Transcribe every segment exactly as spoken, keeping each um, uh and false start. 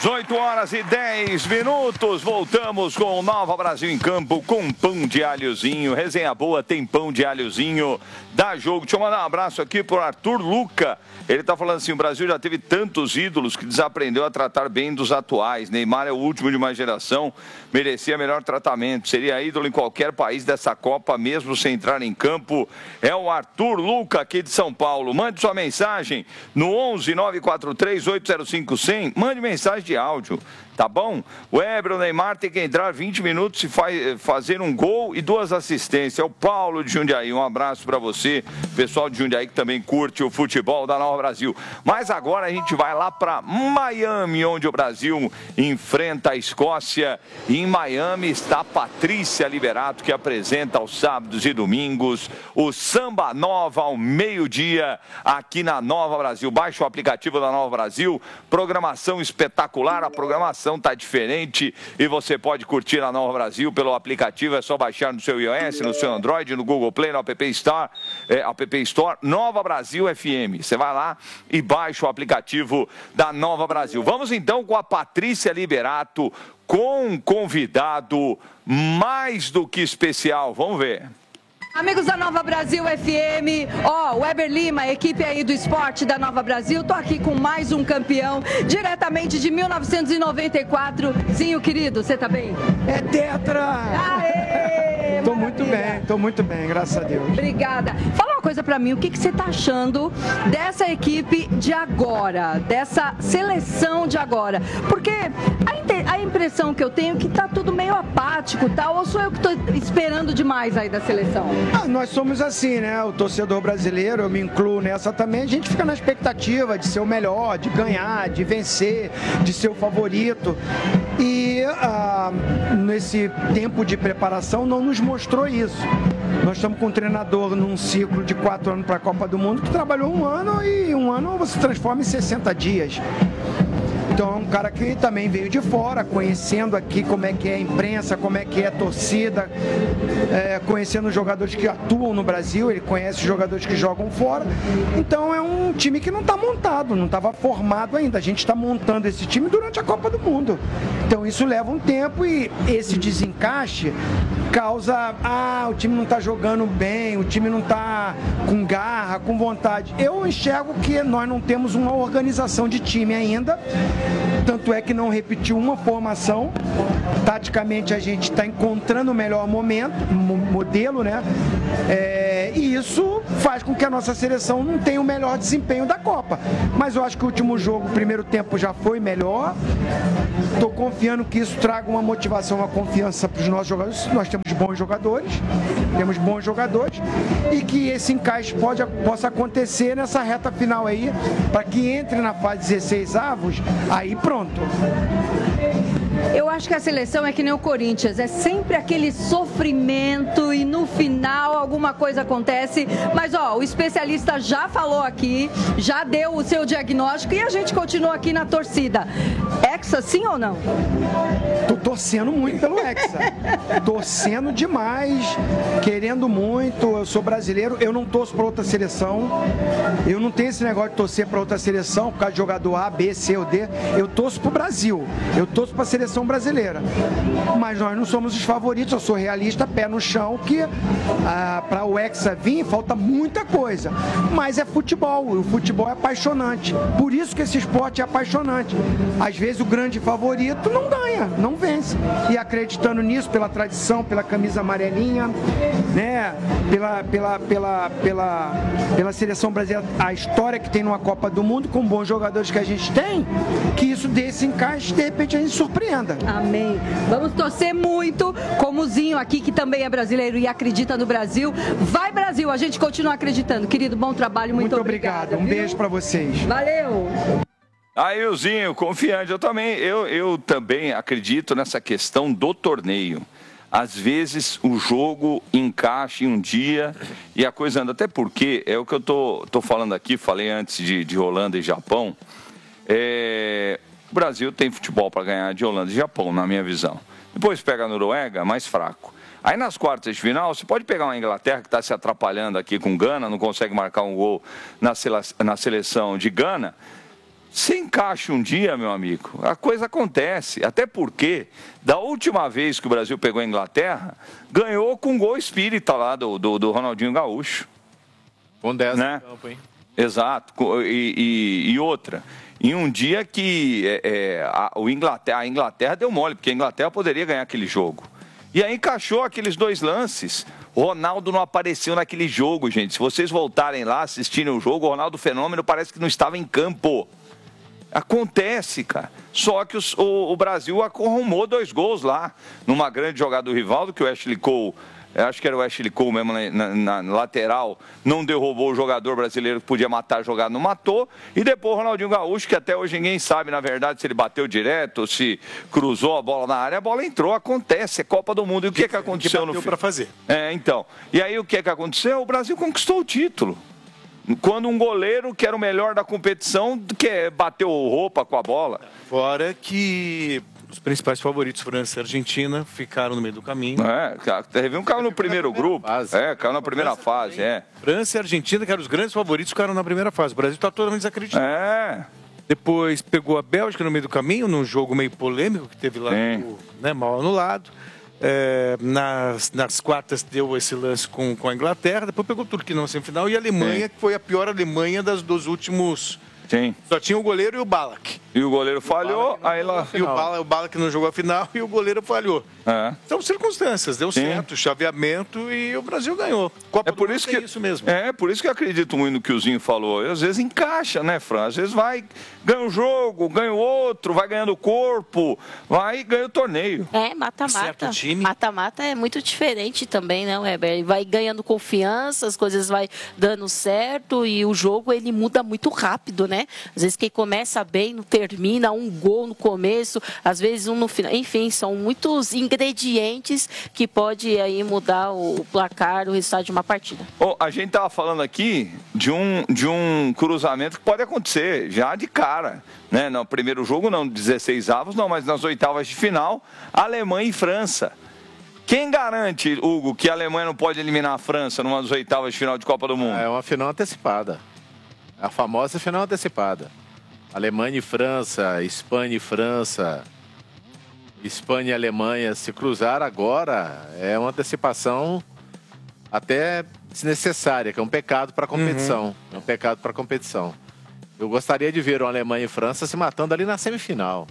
dezoito horas e dez minutos, voltamos com o Nova Brasil em Campo com pão de alhozinho. Resenha boa, tem pão de alhozinho, dá jogo. Deixa eu mandar um abraço aqui pro Arthur Luca. Ele tá falando assim, o Brasil já teve tantos ídolos que desaprendeu a tratar bem dos atuais. Neymar é o último de uma geração, merecia melhor tratamento. Seria ídolo em qualquer país dessa Copa, mesmo sem entrar em campo. É o Arthur Luca, aqui de São Paulo. Mande sua mensagem no onze nove quatro três oito zero cinco zero zero. Mande mensagem de áudio, tá bom? O Weber, o Neymar tem que entrar vinte minutos e faz, fazer um gol e duas assistências. É o Paulo de Jundiaí, um abraço para você, pessoal de Jundiaí que também curte o futebol da Nova Brasil. Mas agora a gente vai lá para Miami, onde o Brasil enfrenta a Escócia. E em Miami está a Patrícia Liberato, que apresenta aos sábados e domingos o Samba Nova ao meio-dia aqui na Nova Brasil. Baixe o aplicativo da Nova Brasil, programação espetacular, a programação está diferente e você pode curtir a Nova Brasil pelo aplicativo. É só baixar no seu iOS, no seu Android, no Google Play, no App Store, é, App Store Nova Brasil F M. Você vai lá e baixa o aplicativo da Nova Brasil. Vamos então com a Patrícia Liberato, com um convidado mais do que especial. Vamos ver. Amigos da Nova Brasil F M, ó, oh, Weber Lima, equipe aí do esporte da Nova Brasil, tô aqui com mais um campeão, diretamente de mil novecentos e noventa e quatro. Zinho, querido, você tá bem? É tetra! Aê! Tô muito bem, tô muito bem, graças a Deus. Obrigada. Fala uma coisa pra mim, o que, que você tá achando dessa equipe de agora, dessa seleção de agora? Porque a, a impressão que eu tenho é que tá tudo meio apático, tá? Ou sou eu que tô esperando demais aí da seleção? Ah, nós somos assim, né? O torcedor brasileiro, eu me incluo nessa também, a gente fica na expectativa de ser o melhor, de ganhar, de vencer, de ser o favorito. E ah, nesse tempo de preparação não nos mostrou isso. Nós estamos com um treinador num ciclo de quatro anos para a Copa do Mundo que trabalhou um ano e um ano você transforma em sessenta dias. Então é um cara que também veio de fora, conhecendo aqui como é que é a imprensa, como é que é a torcida, é, conhecendo os jogadores que atuam no Brasil, ele conhece os jogadores que jogam fora. Então é um time que não está montado, não estava formado ainda. A gente está montando esse time durante a Copa do Mundo. Então isso leva um tempo e esse desencaixe causa, ah, o time não está jogando bem, o time não está com garra, com vontade. Eu enxergo que nós não temos uma organização de time ainda. Tanto é que não repetiu uma formação. Taticamente a gente está encontrando o melhor momento, modelo, né? É, e isso faz com que a nossa seleção não tenha o melhor desempenho da Copa. Mas eu acho que o último jogo, o primeiro tempo já foi melhor. Estou confiando que isso traga uma motivação, uma confiança para os nossos jogadores. Nós temos bons jogadores, temos bons jogadores e que esse encaixe pode, possa acontecer nessa reta final aí, para que entre na fase dezesseis avos, aí pronto. Eu acho que a seleção é que nem o Corinthians, é sempre aquele sofrimento e no final alguma coisa acontece. Mas ó, o especialista já falou aqui, já deu o seu diagnóstico e a gente continua aqui na torcida. Hexa, sim ou não? Tô torcendo muito pelo Hexa, torcendo demais, querendo muito. Eu sou brasileiro, eu não torço para outra seleção, eu não tenho esse negócio de torcer para outra seleção por causa de jogador A, B, C ou D. Eu torço pro Brasil, eu torço para a seleção brasileira, mas nós não somos os favoritos. Eu sou realista, pé no chão, que ah, para o Hexa vir falta muita coisa, mas é futebol, o futebol é apaixonante, por isso que esse esporte é apaixonante. Às vezes o grande favorito não ganha, não vence, e acreditando nisso, pela tradição, pela camisa amarelinha, né, pela, pela, pela, pela, pela seleção brasileira, a história que tem numa Copa do Mundo, com bons jogadores que a gente tem, que isso dê esse encaixe, de repente a gente surpreenda. Amém. Vamos torcer muito, como o Zinho aqui, que também é brasileiro e acredita no Brasil. Vai, Brasil, a gente continua acreditando. Querido, bom trabalho, muito, muito obrigado. obrigado. Um viu? Beijo para vocês. Valeu. Aí, o Zinho, confiante. Eu também, eu, eu também acredito nessa questão do torneio. Às vezes o jogo encaixa em um dia e a coisa anda. Até porque, é o que eu tô, tô falando aqui, falei antes de, de Holanda e Japão. É... O Brasil tem futebol para ganhar de Holanda e Japão, na minha visão. Depois pega a Noruega, mais fraco. Aí nas quartas de final, você pode pegar uma Inglaterra que está se atrapalhando aqui com Gana, não consegue marcar um gol na seleção de Gana. Se encaixa um dia, meu amigo, a coisa acontece. Até porque, da última vez que o Brasil pegou a Inglaterra, ganhou com gol espírita lá do, do, do Ronaldinho Gaúcho. Com dez né? no campo, hein? Exato. E, e, e outra, em um dia que é, é, a, o Inglaterra, a Inglaterra deu mole, porque a Inglaterra poderia ganhar aquele jogo. E aí encaixou aqueles dois lances. O Ronaldo não apareceu naquele jogo, gente. Se vocês voltarem lá, assistirem o jogo, o Ronaldo Fenômeno parece que não estava em campo. Acontece, cara. Só que os, o, o Brasil arrumou dois gols lá, numa grande jogada do Rivaldo, que o Ashley Cole, acho que era o Ashley Cole mesmo na, na, na lateral, não derrubou o jogador brasileiro que podia matar a jogada, não matou. E depois o Ronaldinho Gaúcho, que até hoje ninguém sabe, na verdade, se ele bateu direto ou se cruzou a bola na área, a bola entrou. Acontece, é Copa do Mundo. E o que, que, que aconteceu que no fim? Para fazer. É, então. E aí o que, que aconteceu? O Brasil conquistou o título. Quando um goleiro, que era o melhor da competição, que bateu roupa com a bola. Fora que os principais favoritos, França e Argentina, ficaram no meio do caminho. É, teve um caiu no primeiro grupo. Fase. É, caiu na primeira fase, é. França e Argentina, que eram os grandes favoritos, ficaram na primeira fase. O Brasil está totalmente desacreditado. É. Depois pegou a Bélgica no meio do caminho, num jogo meio polêmico que teve lá, no, né, mal anulado. É, nas, nas quartas deu esse lance com, com a Inglaterra, depois pegou Turquia na semifinal e a Alemanha, Sim. que foi a pior Alemanha das, dos últimos... Sim. Só tinha o goleiro e o Ballack. E o goleiro falhou, o aí lá... E o Ballack, o Ballack não jogou a final e o goleiro falhou. É. São circunstâncias, deu Sim. certo, chaveamento e o Brasil ganhou. Copa é por isso que é isso mesmo. É, por isso que eu acredito muito no que o Zinho falou. Às vezes encaixa, né, Fran? Às vezes vai, ganha um jogo, ganha o outro, vai ganhando corpo, vai e ganha o torneio. É, mata-mata. Mata-mata é muito diferente também, né, Weber? Vai ganhando confiança, as coisas vai dando certo e o jogo ele muda muito rápido, né? Às vezes quem começa bem não termina, um gol no começo, às vezes um no final. Enfim, são muitos ingredientes que pode aí mudar o placar, o resultado de uma partida. Oh, a gente estava falando aqui de um, de um cruzamento que pode acontecer já de cara, né? No primeiro jogo não, dezesseis avos não, mas nas oitavas de final, Alemanha e França. Quem garante, Hugo, que a Alemanha não pode eliminar a França numa das oitavas de final de Copa do Mundo? É uma final antecipada. A famosa final antecipada. Alemanha e França, Espanha e França, Espanha e Alemanha se cruzar agora é uma antecipação até desnecessária, que é um pecado para a competição. Uhum. É um pecado para a competição. Eu gostaria de ver uma Alemanha e França se matando ali na semifinal.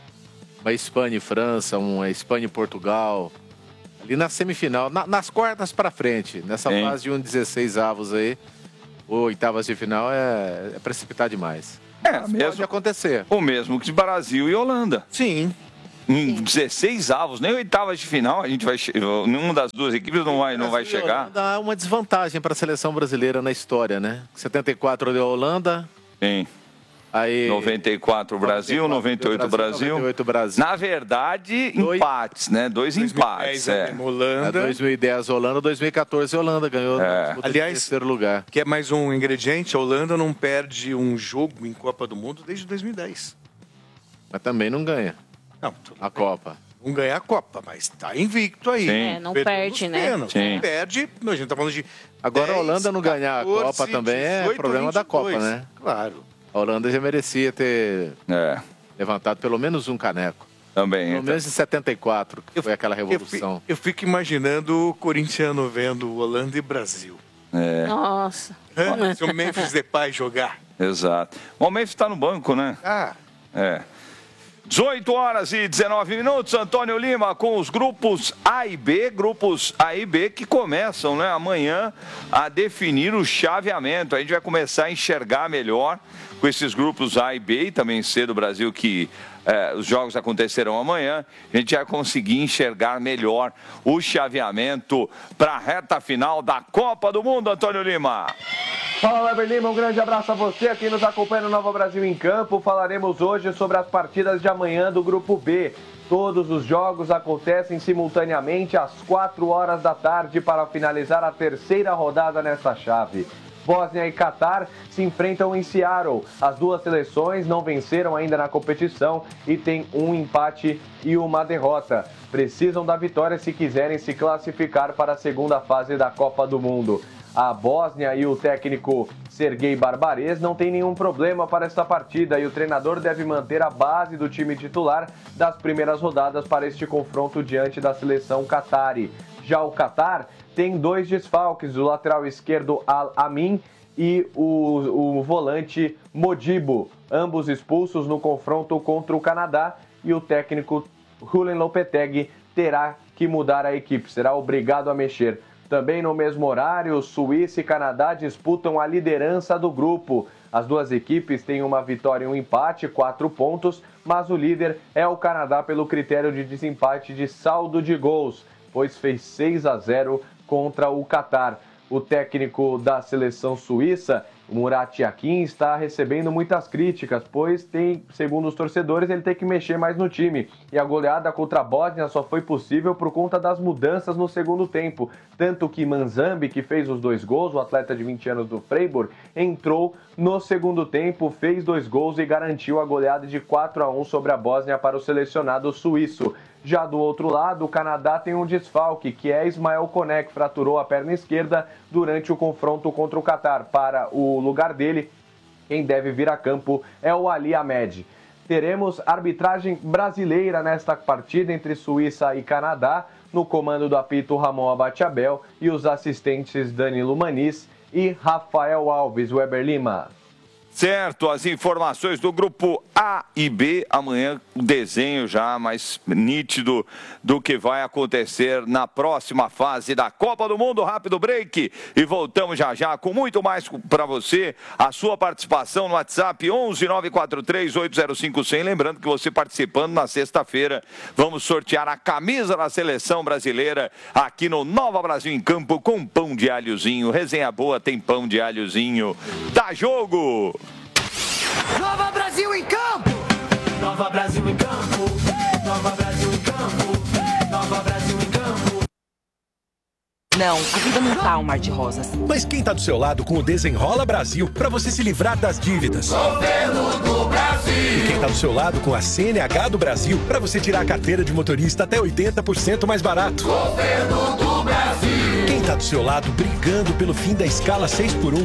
Uma Espanha e França, uma Espanha e Portugal. Ali na semifinal, na, nas quartas para frente, nessa Sim. fase de um dezesseis avos aí, ou oitavas de final, é, é precipitar demais. É, Mas mesmo, pode acontecer. O mesmo que Brasil e Holanda. Sim. Em dezesseis avos, nem oitavas de final, a gente vai nenhuma das duas equipes não vai, não vai chegar. Dá uma desvantagem para a seleção brasileira na história, né? setenta e quatro deu a Holanda. Sim. Aí, noventa e quatro Brasil, noventa e oito Brasil. noventa e oito Brasil. Na verdade, empates, né? Dois empates. É. Holanda. É, dois mil e dez Holanda, dois mil e quatorze Holanda ganhou é. no Aliás, terceiro lugar. Que é mais um ingrediente, a Holanda não perde um jogo em Copa do Mundo desde dois mil e dez. Mas também não ganha não, a Copa. Não ganha a Copa, mas tá invicto aí. É, não Perdeu perde, né? Sim. Perde, a gente tá falando de Agora dez, a Holanda não ganhar quatorze, a Copa também é dezoito, problema vinte e dois. da Copa, né? Claro. A Holanda já merecia ter é. levantado pelo menos um caneco. Também. Pelo então. menos em setenta e quatro, que eu, foi aquela revolução. Eu fico, eu fico imaginando o corintiano vendo Holanda e Brasil. É. Nossa. É, se o Memphis Depay jogar. Exato. O Memphis está no banco, né? Ah. É. dezoito horas e dezenove minutos, Antônio Lima com os grupos A e B, grupos A e B que começam, né, amanhã a definir o chaveamento. A gente vai começar a enxergar melhor com esses grupos A e B e também C do Brasil que é, os jogos acontecerão amanhã. A gente vai conseguir enxergar melhor o chaveamento para a reta final da Copa do Mundo, Antônio Lima. Fala, Weber Lima, um grande abraço a você aqui nos acompanha no Nova Brasil em Campo. Falaremos hoje sobre as partidas de amanhã do Grupo B. Todos os jogos acontecem simultaneamente às quatro horas da tarde para finalizar a terceira rodada nessa chave. Bósnia e Catar se enfrentam em Seattle. As duas seleções não venceram ainda na competição e têm um empate e uma derrota. Precisam da vitória se quiserem se classificar para a segunda fase da Copa do Mundo. a Bósnia e o técnico Sergei Barbares não tem nenhum problema para esta partida e o treinador deve manter a base do time titular das primeiras rodadas para este confronto diante da seleção qatari. Já o Catar tem dois desfalques, o lateral esquerdo Al-Amin e o, o volante Modibo, ambos expulsos no confronto contra o Canadá, e o técnico Julen Lopetegui terá que mudar a equipe, será obrigado a mexer. Também no mesmo horário, Suíça e Canadá disputam a liderança do grupo. As duas equipes têm uma vitória e um empate, quatro pontos, mas o líder é o Canadá pelo critério de desempate de saldo de gols, pois fez seis a zero contra o Catar. O técnico da seleção suíça, Murat Yakin, está recebendo muitas críticas, pois tem, segundo os torcedores, ele tem que mexer mais no time. E a goleada contra a Bósnia só foi possível por conta das mudanças no segundo tempo. Tanto que Manzambi, que fez os dois gols, o atleta de vinte anos do Freiburg, entrou no segundo tempo, fez dois gols e garantiu a goleada de quatro a um sobre a Bósnia para o selecionado suíço. Já do outro lado, o Canadá tem um desfalque, que é Ismael Koné, que fraturou a perna esquerda durante o confronto contra o Catar. Para o lugar dele, quem deve vir a campo é o Ali Ahmed. Teremos arbitragem brasileira nesta partida entre Suíça e Canadá, no comando do apito Ramon Abate-Abel e os assistentes Danilo Maniz e Rafael Alves. Weber Lima. Certo, as informações do grupo A e B. Amanhã o desenho já mais nítido do que vai acontecer na próxima fase da Copa do Mundo. Rápido break e voltamos já já com muito mais para você. A sua participação no WhatsApp onze nove quatro três oito zero cinco zero zero. Lembrando que você participando na sexta-feira, vamos sortear a camisa da seleção brasileira aqui no Nova Brasil em Campo com pão de alhozinho. Resenha boa, tem pão de alhozinho. Dá jogo! Nova Brasil em Campo! Nova Brasil em Campo! Nova Brasil em Campo! Nova Brasil em Campo! Não, a vida não tá um mar de rosas. Mas quem tá do seu lado com o Desenrola Brasil pra você se livrar das dívidas? Governo do Brasil! E quem tá do seu lado com a C N H do Brasil pra você tirar a carteira de motorista até oitenta por cento mais barato? Governo do Brasil! Quem tá do seu lado brigando pelo fim da escala seis por um?